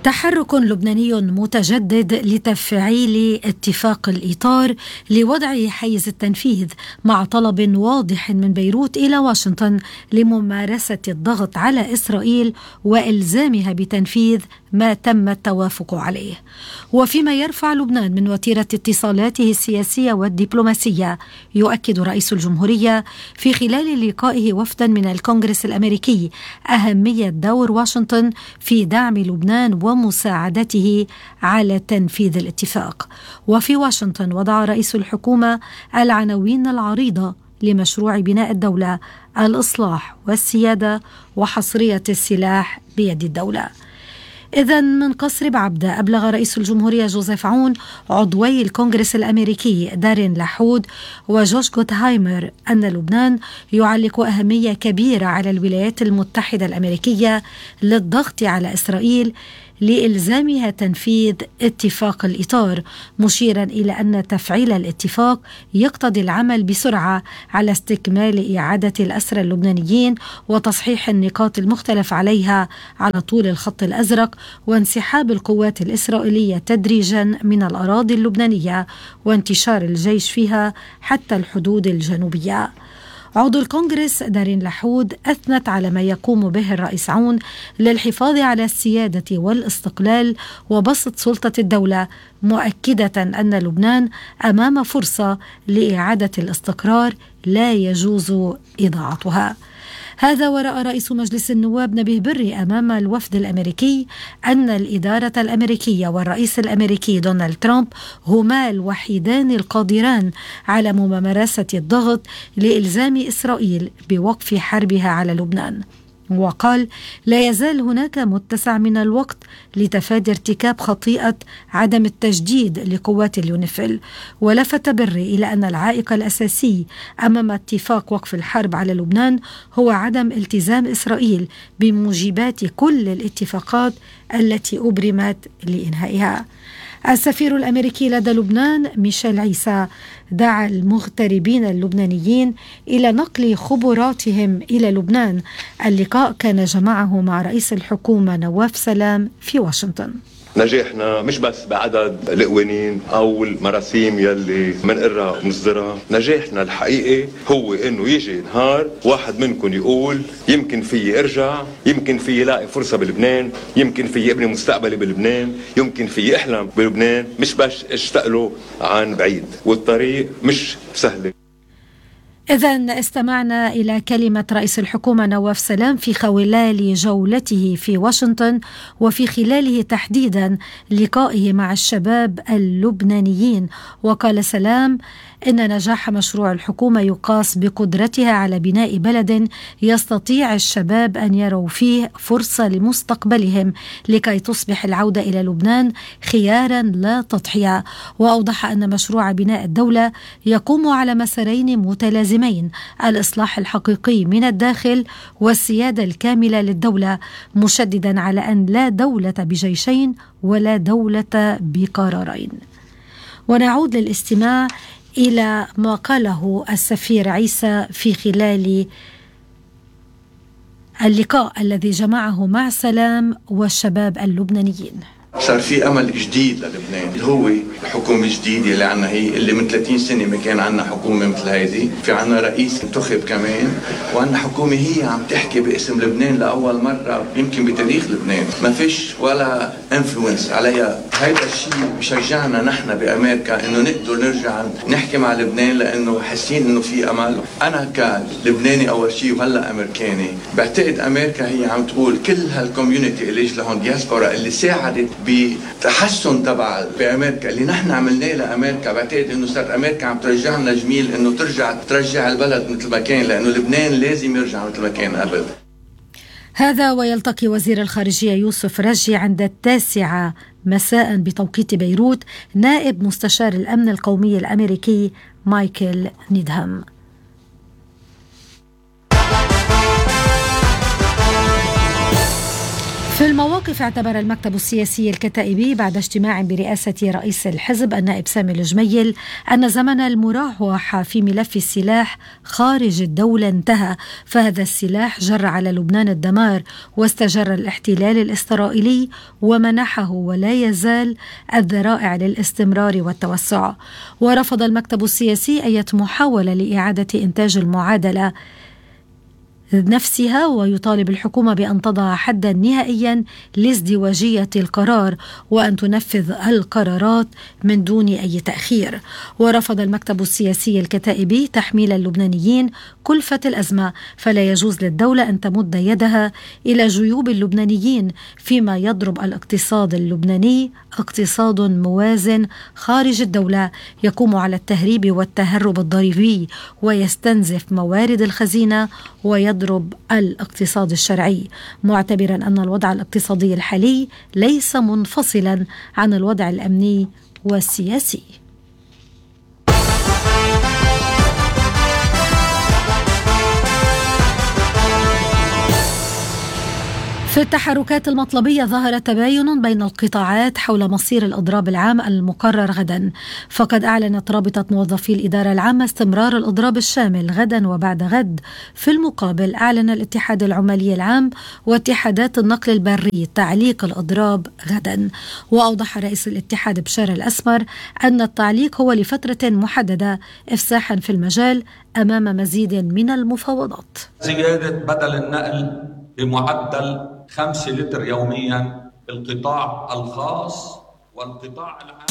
تحرك لبناني متجدد لتفعيل اتفاق الإطار لوضع حيز التنفيذ مع طلب واضح من بيروت إلى واشنطن لممارسة الضغط على إسرائيل وإلزامها بتنفيذ ما تم التوافق عليه. وفيما يرفع لبنان من وتيرة اتصالاته السياسية والدبلوماسية، يؤكد رئيس الجمهورية في خلال لقائه وفدا من الكونغرس الأمريكي أهمية دور واشنطن في دعم لبنان ومساعدته على تنفيذ الاتفاق. وفي واشنطن وضع رئيس الحكومة العناوين العريضة لمشروع بناء الدولة: الإصلاح والسيادة وحصرية السلاح بيد الدولة. إذن من قصر بعبدة أبلغ رئيس الجمهورية جوزيف عون عضوي الكونغرس الأمريكي دارين لحود وجوش غوتهايمر أن لبنان يعلق أهمية كبيرة على الولايات المتحدة الأمريكية للضغط على إسرائيل لإلزامها تنفيذ اتفاق الإطار، مشيرا إلى أن تفعيل الاتفاق يقتضي العمل بسرعة على استكمال إعادة الأسرى اللبنانيين وتصحيح النقاط المختلف عليها على طول الخط الأزرق، وانسحاب القوات الإسرائيلية تدريجا من الأراضي اللبنانية وانتشار الجيش فيها حتى الحدود الجنوبية. عضو الكونغرس دارين لحود أثنت على ما يقوم به الرئيس عون للحفاظ على السيادة والاستقلال وبسط سلطة الدولة، مؤكدة أن لبنان أمام فرصة لإعادة الاستقرار لا يجوز إضاعتها. هذا وراء رئيس مجلس النواب نبيه بري أمام الوفد الأمريكي أن الإدارة الأمريكية والرئيس الأمريكي دونالد ترامب هما الوحيدان القادران على ممارسة الضغط لإلزام إسرائيل بوقف حربها على لبنان. وقال: لا يزال هناك متسع من الوقت لتفادي ارتكاب خطيئة عدم التجديد لقوات اليونيفيل. ولفت بري إلى أن العائق الأساسي أمام اتفاق وقف الحرب على لبنان هو عدم التزام إسرائيل بموجبات كل الاتفاقات التي أبرمت لإنهائها. السفير الأمريكي لدى لبنان ميشيل عيسى دعا المغتربين اللبنانيين إلى نقل خبراتهم إلى لبنان. اللقاء كان جمعه مع رئيس الحكومة نواف سلام في واشنطن. نجاحنا مش بس بعدد القوانين او المراسيم يلي منقرها ومصدرها، نجاحنا الحقيقي هو انه يجي نهار واحد منكم يقول يمكن في ارجع، يمكن في لاقي فرصة بلبنان، يمكن في ابني مستقبلي بلبنان، يمكن في احلم بلبنان، مش بس اشتاق له عن بعيد، والطريق مش سهلة. إذن استمعنا إلى كلمة رئيس الحكومة نواف سلام في خلال جولته في واشنطن، وفي خلاله تحديدا لقائه مع الشباب اللبنانيين. وقال سلام إن نجاح مشروع الحكومة يقاس بقدرتها على بناء بلد يستطيع الشباب أن يروا فيه فرصة لمستقبلهم لكي تصبح العودة إلى لبنان خيارا لا تضحية. وأوضح أن مشروع بناء الدولة يقوم على مسارين متلازمين: الإصلاح الحقيقي من الداخل والسيادة الكاملة للدولة، مشددا على أن لا دولة بجيشين ولا دولة بقرارين. ونعود للاستماع إلى ما قاله السفير عيسى في خلال اللقاء الذي جمعه مع سلام والشباب اللبنانيين. صار في أمل جديد للبنان، اللي هو الحكومة الجديدة اللي عنا، هي اللي من 30 سنة ما كان عنا حكومة مثل هيدي. في عنا رئيس انتخب كمان، وعنا حكومة هي عم تحكي باسم لبنان لأول مرة يمكن بتاريخ لبنان، ما فيش ولا انفلونس عليها. هيدا الشيء بشجعنا نحن بأمريكا إنه نقدر نرجع نحكي مع لبنان، لأنه حاسين إنه في أمل. أنا كلبناني أول شيء وهلا أمريكاني بعتقد أمريكا هي عم تقول كل هالكوميونيتي اللي لهم دياسبورا اللي ساعدت بتحسن تبع بأمريكا اللي نحن عملناه لأمريكا، بعتقد إنه صارت أمريكا عم ترجعنا جميل إنه ترجع البلد مثل ما كان، لأنه لبنان لازم يرجع مثل ما كان قبل. هذا ويلتقي وزير الخارجية يوسف رجي عند 9 مساء بتوقيت بيروت نائب مستشار الأمن القومي الأمريكي مايكل نيدهام. في في المواقف، اعتبر المكتب السياسي الكتائبي بعد اجتماع برئاسة رئيس الحزب النائب سامي الجميل أن زمن المراوحة في ملف السلاح خارج الدولة انتهى، فهذا السلاح جر على لبنان الدمار واستجر الاحتلال الإسرائيلي ومنحه ولا يزال الذرائع للاستمرار والتوسع. ورفض المكتب السياسي أي محاولة لإعادة إنتاج المعادلة نفسها، ويطالب الحكومة بأن تضع حدا نهائيا لازدواجية القرار وأن تنفذ القرارات من دون أي تأخير. ورفض المكتب السياسي الكتائبي تحميل اللبنانيين كلفة الأزمة، فلا يجوز للدولة أن تمد يدها إلى جيوب اللبنانيين فيما يضرب الاقتصاد اللبناني اقتصاد موازن خارج الدولة يقوم على التهريب والتهرب الضريبي ويستنزف موارد الخزينة ويضرب الاقتصاد الشرعي، معتبرا أن الوضع الاقتصادي الحالي ليس منفصلا عن الوضع الأمني والسياسي. في التحركات المطلبية ظهر تباين بين القطاعات حول مصير الإضراب العام المقرر غدا، فقد أعلنت رابطة موظفي الإدارة العامة استمرار الإضراب الشامل غدا وبعد غد. في المقابل أعلن الاتحاد العمالي العام واتحادات النقل البري تعليق الإضراب غدا. وأوضح رئيس الاتحاد بشار الأسمر أن التعليق هو لفترة محددة إفساحا في المجال أمام مزيد من المفاوضات. زيادة بدل النقل بمعدل 5 لتر يوميا بالقطاع الخاص والقطاع العام.